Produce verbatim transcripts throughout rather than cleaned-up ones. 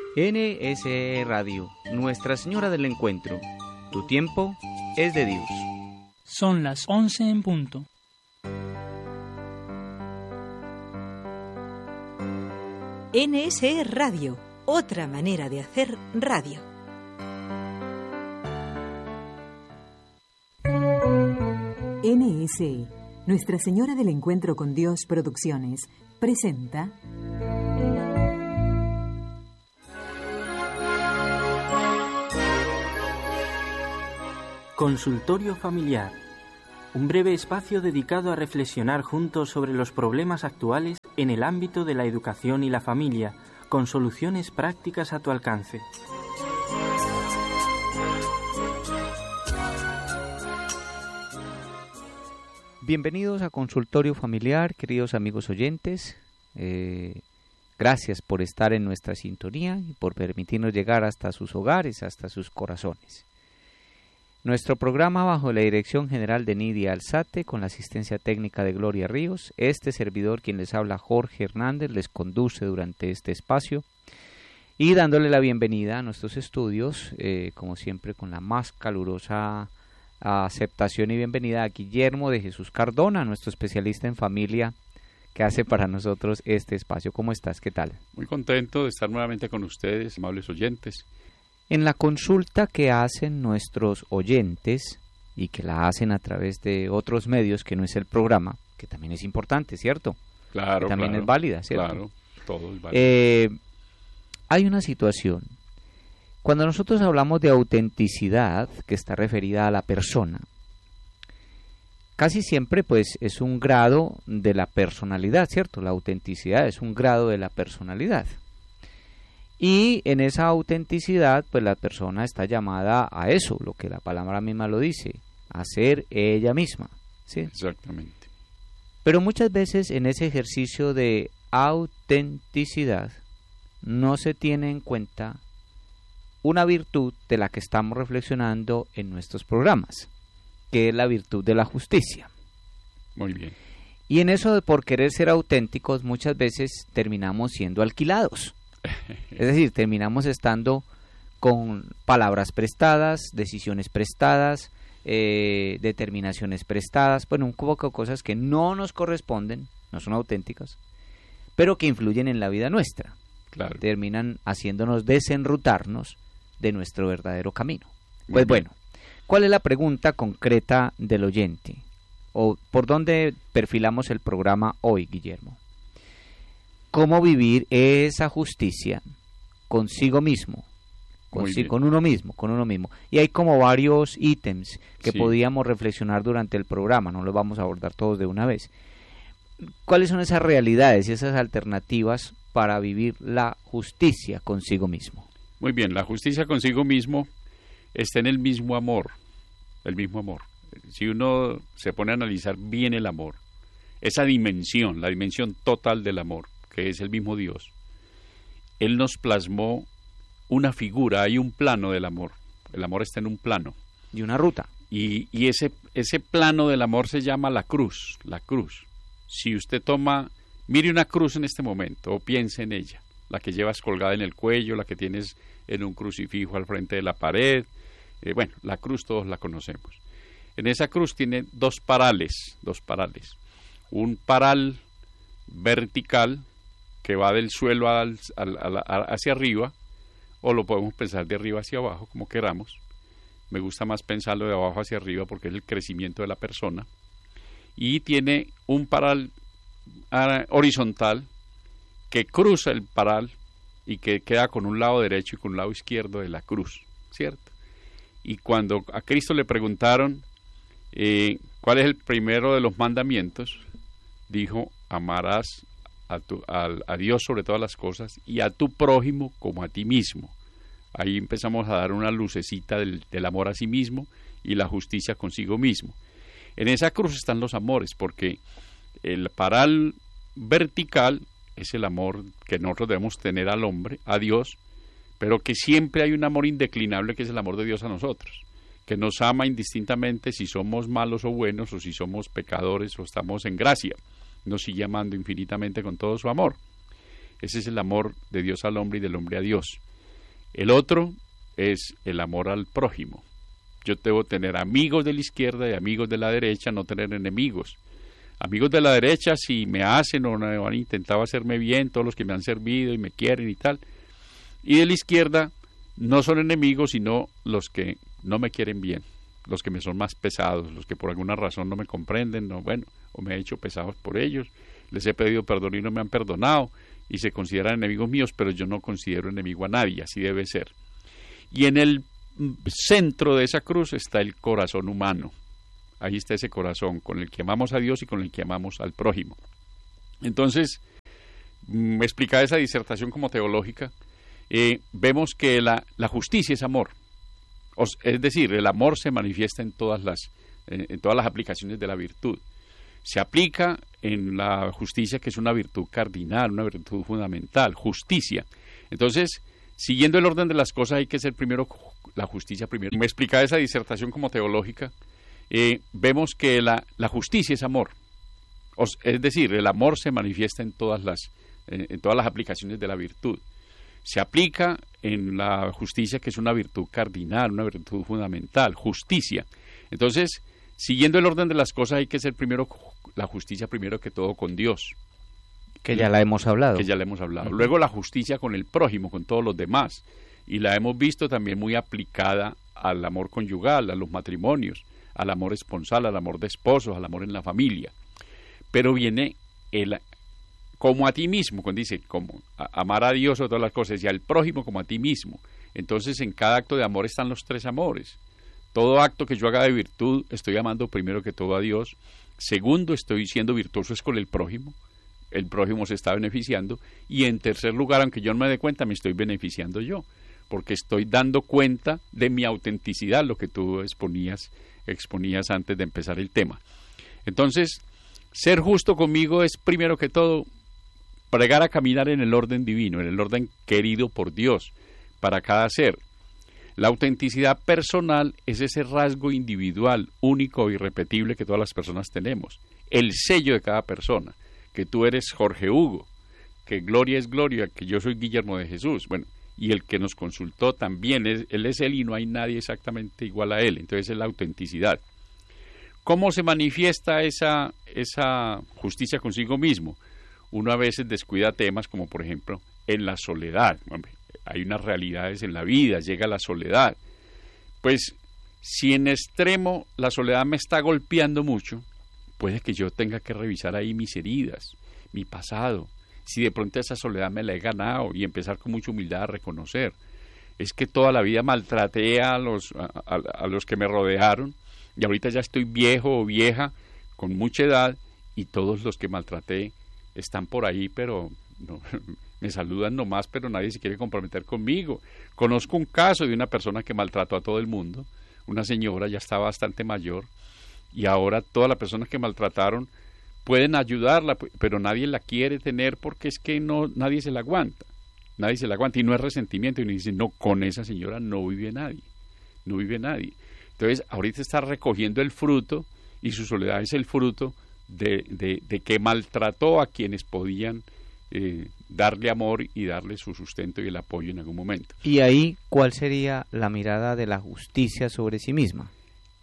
N S E Radio, Nuestra Señora del Encuentro. Tu tiempo es de Dios. Son las once en punto. N S E Radio, otra manera de hacer radio. N S E, Nuestra Señora del Encuentro con Dios Producciones, presenta... Consultorio Familiar, un breve espacio dedicado a reflexionar juntos sobre los problemas actuales en el ámbito de la educación y la familia, con soluciones prácticas a tu alcance. Bienvenidos a Consultorio Familiar, queridos amigos oyentes. Eh, gracias por estar en nuestra sintonía y por permitirnos llegar hasta sus hogares, hasta sus corazones. Nuestro programa, bajo la dirección general de Nidia Alzate, con la asistencia técnica de Gloria Ríos, este servidor, quien les habla, Jorge Hernández, les conduce durante este espacio y dándole la bienvenida a nuestros estudios, eh, como siempre con la más calurosa aceptación y bienvenida a Guillermo de Jesús Cardona, nuestro especialista en familia, que hace para nosotros este espacio. ¿Cómo estás? ¿Qué tal? Muy contento de estar nuevamente con ustedes, amables oyentes. En la consulta que hacen nuestros oyentes y que la hacen a través de otros medios que no es el programa, que también es importante, ¿cierto? Claro, que también claro, es válida, ¿cierto? Claro, todo es válido. Eh, hay una situación. Cuando nosotros hablamos de autenticidad, que está referida a la persona, casi siempre pues es un grado de la personalidad, ¿cierto? La autenticidad es un grado de la personalidad. Y en esa autenticidad, pues la persona está llamada a eso, lo que la palabra misma lo dice, a ser ella misma, ¿sí? Exactamente. Pero muchas veces en ese ejercicio de autenticidad no se tiene en cuenta una virtud de la que estamos reflexionando en nuestros programas, que es la virtud de la justicia. Muy bien. Y en eso de por querer ser auténticos muchas veces terminamos siendo alquilados. Es decir, terminamos estando con palabras prestadas, decisiones prestadas, eh, determinaciones prestadas, bueno, un poco de cosas que no nos corresponden, no son auténticas, pero que influyen en la vida nuestra. Claro. Terminan haciéndonos desenrutarnos de nuestro verdadero camino. Pues bueno, ¿cuál es la pregunta concreta del oyente? ¿O por dónde perfilamos el programa hoy, Guillermo? ¿Cómo vivir esa justicia consigo mismo, con, sí, con uno mismo, con uno mismo? Y hay como varios ítems que sí podíamos reflexionar durante el programa, no los vamos a abordar todos de una vez. ¿Cuáles son esas realidades y esas alternativas para vivir la justicia consigo mismo? Muy bien, la justicia consigo mismo está en el mismo amor, el mismo amor. Si uno se pone a analizar bien el amor, esa dimensión, la dimensión total del amor, que es el mismo Dios, Él nos plasmó una figura, hay un plano del amor. El amor está en un plano. Y una ruta. Y, y ese, ese plano del amor se llama la cruz, la cruz. Si usted toma, mire una cruz en este momento, o piense en ella, la que llevas colgada en el cuello, la que tienes en un crucifijo al frente de la pared, eh, bueno, la cruz todos la conocemos. En esa cruz tiene dos parales, dos parales. Un paral vertical, que va del suelo al, al, al, hacia arriba, o lo podemos pensar de arriba hacia abajo, como queramos. Me gusta más pensarlo de abajo hacia arriba porque es el crecimiento de la persona. Y tiene un paral uh, horizontal que cruza el paral y que queda con un lado derecho y con un lado izquierdo de la cruz, ¿cierto? Y cuando a Cristo le preguntaron eh, cuál es el primero de los mandamientos, dijo: amarás A, tu, a, a Dios sobre todas las cosas y a tu prójimo como a ti mismo. Ahí empezamos a dar una lucecita del, del amor a sí mismo y la justicia consigo mismo. En esa cruz están los amores, porque el paral vertical es el amor que nosotros debemos tener al hombre, a Dios, pero que siempre hay un amor indeclinable que es el amor de Dios a nosotros, que nos ama indistintamente si somos malos o buenos, o si somos pecadores o estamos en gracia. Nos sigue amando infinitamente con todo su amor. Ese es el amor de Dios al hombre y del hombre a Dios. El otro es el amor al prójimo. Yo debo tener amigos de la izquierda y amigos de la derecha, no tener enemigos. Amigos de la derecha, si me hacen o no han intentado hacerme bien, todos los que me han servido y me quieren y tal. Y de la izquierda no son enemigos, sino los que no me quieren bien, los que me son más pesados, los que por alguna razón no me comprenden, no, bueno, o me he hecho pesados por ellos, les he pedido perdón y no me han perdonado, y se consideran enemigos míos, pero yo no considero enemigo a nadie, así debe ser. Y en el centro de esa cruz está el corazón humano. Ahí está ese corazón con el que amamos a Dios y con el que amamos al prójimo. Entonces, me explicaba esa disertación como teológica. Eh, vemos que la, la justicia es amor. O, es decir, el amor se manifiesta en todas las, eh, en todas las aplicaciones de la virtud. Se aplica en la justicia, que es una virtud cardinal, una virtud fundamental, justicia. Entonces, siguiendo el orden de las cosas, hay que ser primero la justicia primero. Me explicaba esa disertación como teológica. Eh, vemos que la, la justicia es amor. O, es decir, el amor se manifiesta en todas las, eh, en todas las aplicaciones de la virtud. Se aplica en la justicia, que es una virtud cardinal, una virtud fundamental, justicia. Entonces, siguiendo el orden de las cosas, hay que ser primero la justicia primero que todo con Dios. Que ya la hemos hablado. Que ya la hemos hablado. Luego la justicia con el prójimo, con todos los demás. Y la hemos visto también muy aplicada al amor conyugal, a los matrimonios, al amor esponsal, al amor de esposos, al amor en la familia. Pero viene el como a ti mismo, cuando dice como a, amar a Dios o todas las cosas, y al prójimo como a ti mismo. Entonces en cada acto de amor están los tres amores. Todo acto que yo haga de virtud, estoy amando primero que todo a Dios. Segundo, estoy siendo virtuoso es con el prójimo. El prójimo se está beneficiando. Y en tercer lugar, aunque yo no me dé cuenta, me estoy beneficiando yo, porque estoy dando cuenta de mi autenticidad, lo que tú exponías, exponías antes de empezar el tema. Entonces, ser justo conmigo es primero que todo pregar a caminar en el orden divino, en el orden querido por Dios para cada ser. La autenticidad personal es ese rasgo individual, único e irrepetible que todas las personas tenemos. El sello de cada persona, que tú eres Jorge Hugo, que Gloria es Gloria, que yo soy Guillermo de Jesús. Bueno, y el que nos consultó también, es, él es él y no hay nadie exactamente igual a él. Entonces es la autenticidad. ¿Cómo se manifiesta esa, esa justicia consigo mismo? Uno a veces descuida temas como, por ejemplo, en la soledad. Hombre, hay unas realidades en la vida, llega la soledad. Pues, si en extremo la soledad me está golpeando mucho, puede que yo tenga que revisar ahí mis heridas, mi pasado. Si de pronto esa soledad me la he ganado y empezar con mucha humildad a reconocer. Es que toda la vida maltraté a los, a, a, a los que me rodearon y ahorita ya estoy viejo o vieja, con mucha edad, y todos los que maltraté están por ahí, pero no, me saludan nomás, pero nadie se quiere comprometer conmigo. Conozco un caso de una persona que maltrató a todo el mundo, una señora, ya está bastante mayor, y ahora todas las personas que maltrataron pueden ayudarla, pero nadie la quiere tener porque es que no, nadie se la aguanta, nadie se la aguanta, y no es resentimiento, y uno dice, no, con esa señora no vive nadie, no vive nadie. Entonces, ahorita está recogiendo el fruto, y su soledad es el fruto de, de, de que maltrató a quienes podían eh, darle amor y darle su sustento y el apoyo en algún momento. Y ahí, ¿cuál sería la mirada de la justicia sobre sí misma?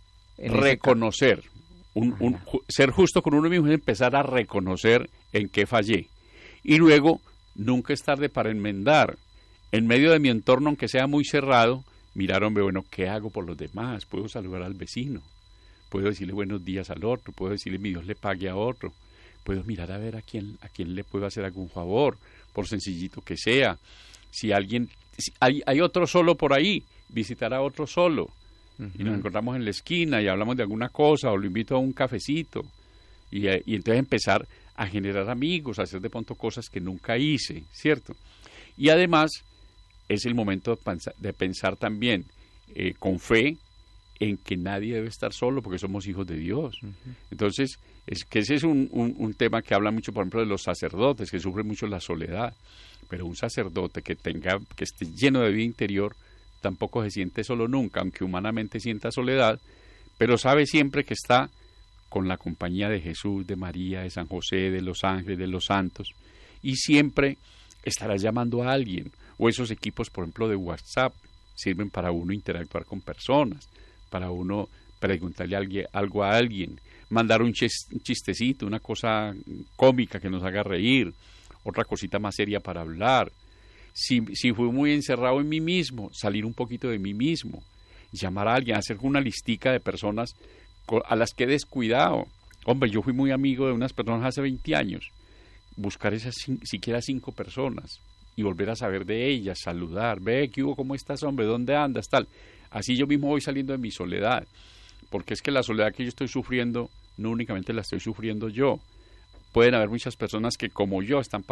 Reconocer, un, un, ju, ser justo con uno mismo es empezar a reconocer en qué fallé. Y luego, nunca es tarde para enmendar. En medio de mi entorno, aunque sea muy cerrado, mirar, hombre, bueno, ¿qué hago por los demás? Puedo saludar al vecino, puedo decirle buenos días al otro, puedo decirle mi Dios le pague a otro, puedo mirar a ver a quién, a quién le puedo hacer algún favor, por sencillito que sea. Si alguien, si hay, hay otro solo por ahí, visitar a otro solo, uh-huh. y nos encontramos en la esquina y hablamos de alguna cosa, o lo invito a un cafecito, y, y entonces empezar a generar amigos, a hacer de pronto cosas que nunca hice, ¿cierto? Y además, es el momento de pensar, de pensar también eh, con fe en que nadie debe estar solo porque somos hijos de Dios. Uh-huh. Entonces, es que ese es un, un, un tema que habla mucho, por ejemplo, de los sacerdotes, que sufren mucho la soledad. Pero un sacerdote que tenga, que esté lleno de vida interior, tampoco se siente solo nunca, aunque humanamente sienta soledad, pero sabe siempre que está con la compañía de Jesús, de María, de San José, de los ángeles, de los santos, y siempre estará llamando a alguien, O esos equipos, por ejemplo, de WhatsApp, sirven para uno interactuar con personas, para uno preguntarle a alguien, algo a alguien, mandar un chistecito, una cosa cómica que nos haga reír, otra cosita más seria para hablar. Si, si fui muy encerrado en mí mismo, salir un poquito de mí mismo, llamar a alguien, hacer una listica de personas a las que he descuidado. Hombre, yo fui muy amigo de unas personas hace veinte años. Buscar esas siquiera cinco personas y volver a saber de ellas, saludar, ve, ¿qué hubo? ¿Cómo estás, hombre? ¿Dónde andas? Tal. Así yo mismo voy saliendo de mi soledad, porque es que la soledad que yo estoy sufriendo, no únicamente la estoy sufriendo yo. Pueden haber muchas personas que como yo están